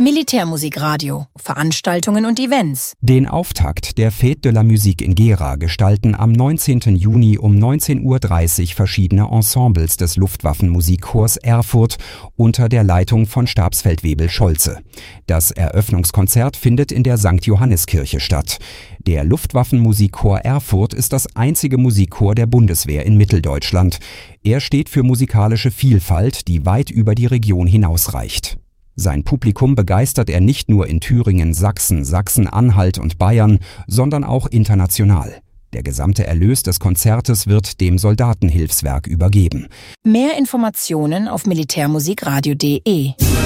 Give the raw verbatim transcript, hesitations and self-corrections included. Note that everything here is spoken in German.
Militärmusikradio, Veranstaltungen und Events. Den Auftakt der Fête de la Musique in Gera gestalten am neunzehnten Juni um neunzehn Uhr dreißig verschiedene Ensembles des Luftwaffenmusikchors Erfurt unter der Leitung von Stabsfeldwebel Scholze. Das Eröffnungskonzert findet in der Sankt Johanniskirche statt. Der Luftwaffenmusikchor Erfurt ist das einzige Musikchor der Bundeswehr in Mitteldeutschland. Er steht für musikalische Vielfalt, die weit über die Region hinausreicht. Sein Publikum begeistert er nicht nur in Thüringen, Sachsen, Sachsen-Anhalt und Bayern, sondern auch international. Der gesamte Erlös des Konzertes wird dem Soldatenhilfswerk übergeben. Mehr Informationen auf militärmusikradio punkt de.